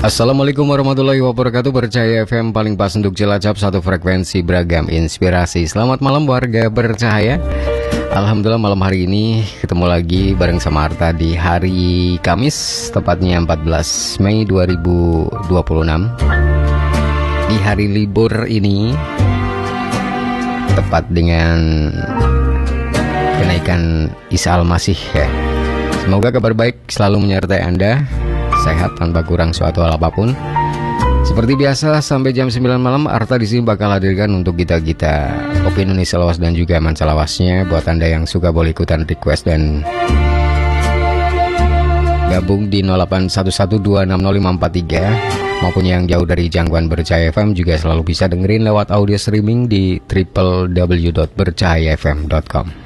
Assalamualaikum warahmatullahi wabarakatuh. Bercahaya FM paling pas untuk Cilacap, satu frekuensi beragam inspirasi. Selamat malam warga bercahaya. Alhamdulillah malam hari ini ketemu lagi bareng sama Arta di hari Kamis, tepatnya 14 Mei 2026. Di hari libur ini, tepat dengan kenaikan Isa Al-Masih ya. Semoga kabar baik selalu menyertai Anda, sehat tanpa kurang suatu hal apapun. Seperti biasa sampai jam 9 malam Arta di sini bakal hadirkan untuk kita opini Indonesia lawas dan juga manca lawasnya. Buat Anda yang suka boleh ikutan request dan gabung di 0811260543, maupun yang jauh dari jangkauan Bercahaya FM juga selalu bisa dengerin lewat audio streaming di www.bercahayafm.com.